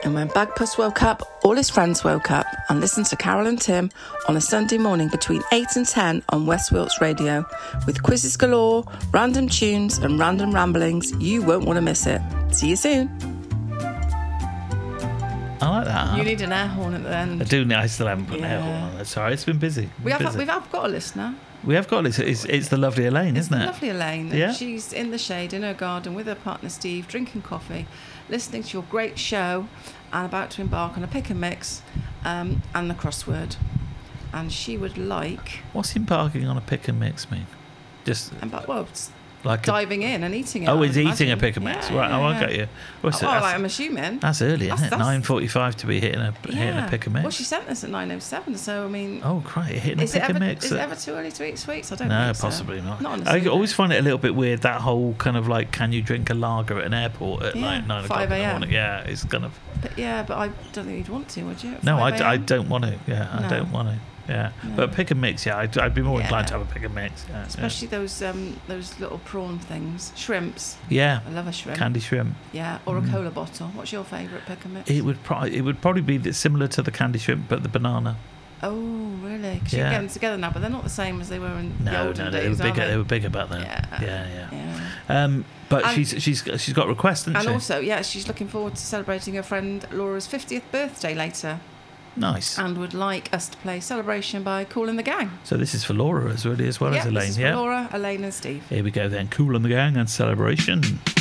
And when Bagpuss woke up, all his friends woke up and listened to Carol and Tim on a Sunday morning between 8 and 10 on West Wilts Radio. With quizzes galore, random tunes and random ramblings, you won't want to miss it. See you soon. I like that. You need an air horn at the end. I do. I still haven't put an air horn on it. Sorry, it's been busy. We've got a listener. We have got a listener. It's the lovely Elaine, isn't it? Lovely Elaine. Yeah. She's in the shade in her garden with her partner Steve, drinking coffee, listening to your great show, and about to embark on a pick and mix and the crossword. And she would like. What's embarking on a pick and mix mean? Just like diving in and eating it. Oh, he's eating a pick and mix. Right, I get you. I'm assuming. That's early, isn't it? 9:45 to be hitting a pick and mix. Well, she sent this at 9:07, so I mean. Oh, crikey, hitting a pick and mix. Is it ever too early to eat sweets? I don't know. think No, possibly not. I always find it a little bit weird, that whole kind of like, can you drink a lager at an airport at like 9 o'clock in the morning? Yeah, it's kind of. But I don't think you'd want to, would you? No, I don't want to. Yeah, I don't want to. Yeah, no. But pick and mix, I'd be more inclined to have a pick and mix. Yeah, especially those little prawn things, shrimps. Yeah, I love a shrimp. Candy shrimp. Yeah, or a cola bottle. What's your favourite pick and mix? It would probably be similar to the candy shrimp, but the banana. Oh, really? Because you can get them together now, but they're not the same as they were in the olden days. They were bigger back then. Yeah. But she's got requests, hasn't she? And also, she's looking forward to celebrating her friend Laura's 50th birthday later. Nice. And would like us to play Celebration by Kool and the Gang. So this is for Laura as well as Elaine, this is for Laura, Elaine and Steve. Here we go then. Kool and the Gang and Celebration.